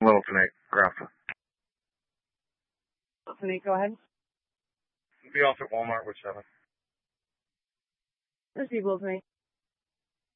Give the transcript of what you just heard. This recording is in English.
Littleton 8, Grafton. Littleton 8, go ahead. Be off at Walmart with 7. Receive Littleton 8.